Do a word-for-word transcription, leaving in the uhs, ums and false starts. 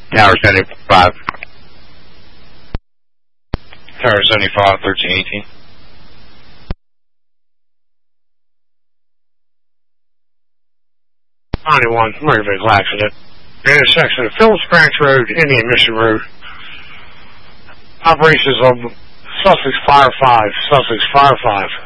Tower seventy-five. Tower seventy-five, thirteen eighteen. ninety-one, motor vehicle accident. Intersection of Phillips Branch Road, Indian Mission Road. Operations of Sussex Fire five, Sussex Fire five.